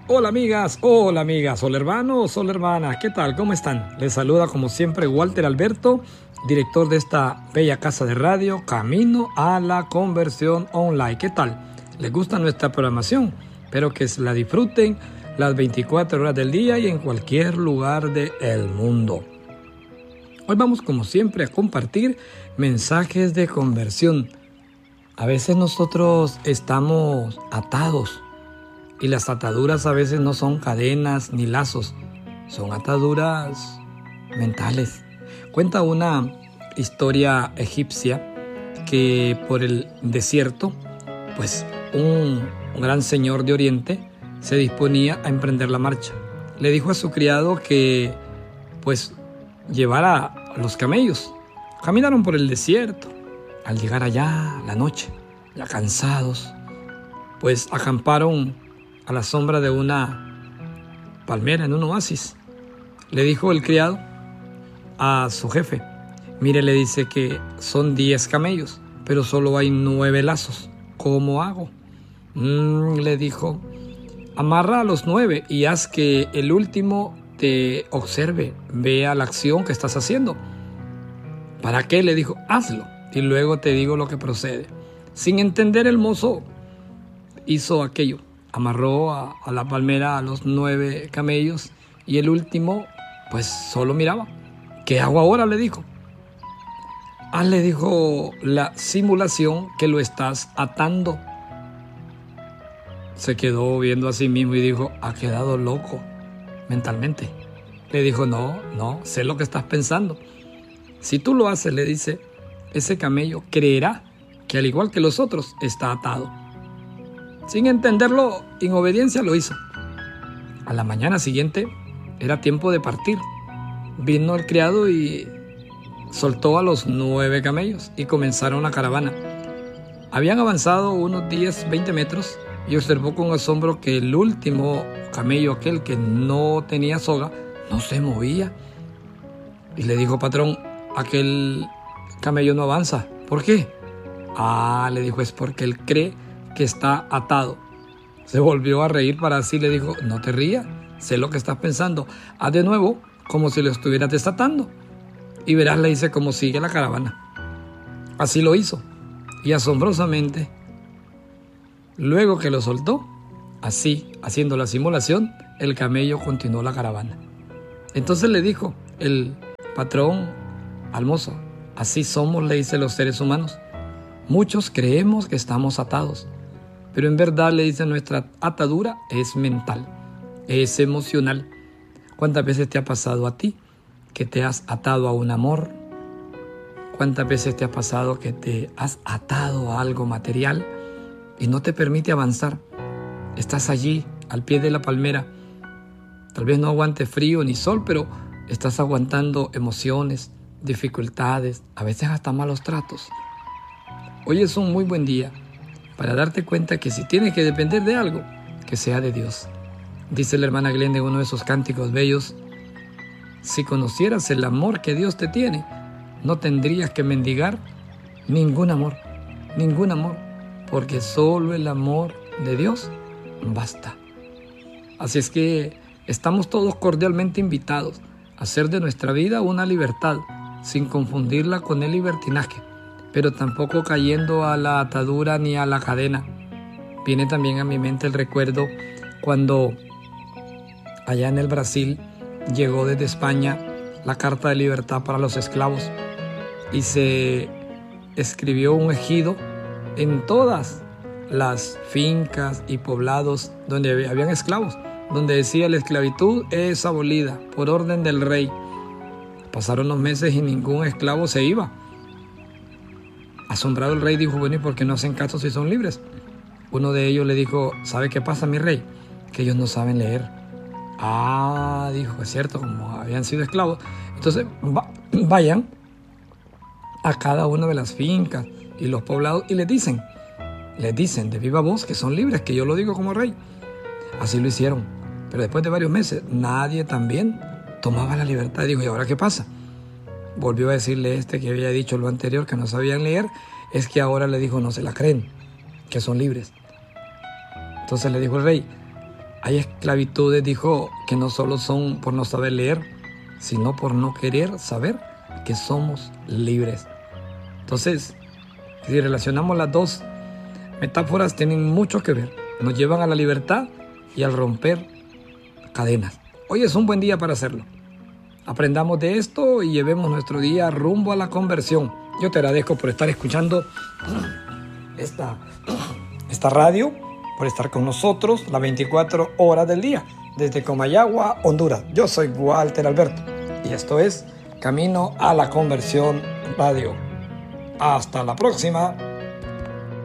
hola amigas, hola hermanos, hola hermanas, ¿qué tal? ¿Cómo están? Les saluda como siempre Walter Alberto, director de esta bella casa de radio, Camino a la Conversión Online. ¿Qué tal? ¿Les gusta nuestra programación? Espero que la disfruten las 24 horas del día y en cualquier lugar del mundo. Hoy vamos como siempre a compartir mensajes de conversión. A veces nosotros estamos atados. Y las ataduras a veces no son cadenas ni lazos, son ataduras mentales. Cuenta una historia egipcia que por el desierto, pues un gran señor de Oriente se disponía a emprender la marcha. Le dijo a su criado que pues llevara los camellos. Caminaron por el desierto. Al llegar allá, la noche, ya cansados, pues acamparon a la sombra de una palmera en un oasis. Le dijo el criado a su jefe: mire, le dice que son 10 camellos, pero solo hay 9 lazos. ¿Cómo hago? Le dijo: amarra a los 9 y haz que el último te observe, vea la acción que estás haciendo. ¿Para qué? Le dijo: hazlo y luego te digo lo que procede. Sin entender, el mozo hizo aquello. Amarró a la palmera a los 9 camellos y el último pues solo miraba. ¿Qué hago ahora?, le dijo. Le dijo la simulación que lo estás atando. Se quedó viendo a sí mismo y dijo: ha quedado loco mentalmente. Le dijo: no, sé lo que estás pensando. Si tú lo haces, le dice, ese camello creerá que al igual que los otros está atado. Sin entenderlo, en obediencia lo hizo. A la mañana siguiente era tiempo de partir. Vino el criado y soltó a los 9 camellos y comenzaron la caravana. Habían avanzado unos 10, 20 metros y observó con asombro que el último camello, aquel que no tenía soga, no se movía. Y le dijo: patrón, aquel camello no avanza. ¿Por qué? Le dijo: es porque él cree que está atado. Se volvió a reír para sí. Le dijo: no te rías, sé lo que estás pensando. Haz de nuevo como si lo estuvieras desatando y verás, le dice, cómo sigue la caravana. Así lo hizo y asombrosamente, luego que lo soltó, así, haciendo la simulación, el camello continuó la caravana. Entonces le dijo el patrón al mozo: así somos, le dice, los seres humanos. Muchos creemos que estamos atados, pero en verdad, le dice, nuestra atadura es mental, es emocional. ¿Cuántas veces te ha pasado a ti que te has atado a un amor? ¿Cuántas veces te ha pasado que te has atado a algo material y no te permite avanzar? Estás allí, al pie de la palmera. Tal vez no aguantes frío ni sol, pero estás aguantando emociones, dificultades, a veces hasta malos tratos. Hoy es un muy buen día para darte cuenta que si tienes que depender de algo, que sea de Dios. Dice la hermana Glenda en uno de esos cánticos bellos: si conocieras el amor que Dios te tiene, no tendrías que mendigar ningún amor, porque solo el amor de Dios basta. Así es que estamos todos cordialmente invitados a hacer de nuestra vida una libertad, sin confundirla con el libertinaje, pero tampoco cayendo a la atadura ni a la cadena. Viene también a mi mente el recuerdo cuando allá en el Brasil llegó desde España la Carta de Libertad para los esclavos y se escribió un ejido en todas las fincas y poblados donde habían esclavos, donde decía: la esclavitud es abolida por orden del rey. Pasaron los meses y ningún esclavo se iba. Asombrado, el rey dijo: bueno, ¿y por qué no hacen caso si son libres? Uno de ellos le dijo: ¿sabe qué pasa, mi rey? Que ellos no saben leer. Dijo, es cierto, como habían sido esclavos. Entonces vayan a cada una de las fincas y los poblados y les dicen de viva voz que son libres, que yo lo digo como rey. Así lo hicieron. Pero después de varios meses, nadie también tomaba la libertad. Y dijo: ¿y ahora qué pasa? Volvió a decirle que había dicho lo anterior, que no sabían leer. Es que ahora, le dijo, no se la creen, que son libres. Entonces le dijo el rey: Hay esclavitudes, dijo, que no solo son por no saber leer, sino por no querer saber que somos libres. Entonces, si relacionamos las dos metáforas, tienen mucho que ver. Nos llevan a la libertad y al romper cadenas. Hoy es un buen día para hacerlo. Aprendamos de esto y llevemos nuestro día rumbo a la conversión. Yo te agradezco por estar escuchando esta radio, por estar con nosotros las 24 horas del día, desde Comayagua, Honduras. Yo soy Walter Alberto y esto es Camino a la Conversión Radio. Hasta la próxima.